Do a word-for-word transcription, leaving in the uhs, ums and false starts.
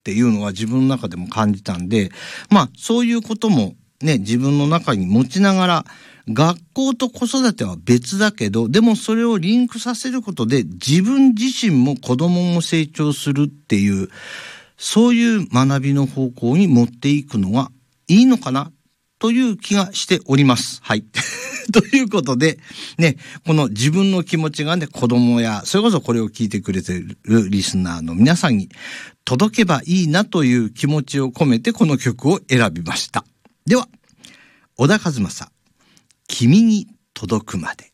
っていうのは自分の中でも感じたんで、まあそういうこともね、自分の中に持ちながら、学校と子育ては別だけど、でもそれをリンクさせることで自分自身も子供も成長するっていう、そういう学びの方向に持っていくのがいいのかなという気がしております。はい。ということで、ね、この自分の気持ちがね、子供や、それこそこれを聞いてくれているリスナーの皆さんに届けばいいなという気持ちを込めてこの曲を選びました。では、小田和正、君に届くまで。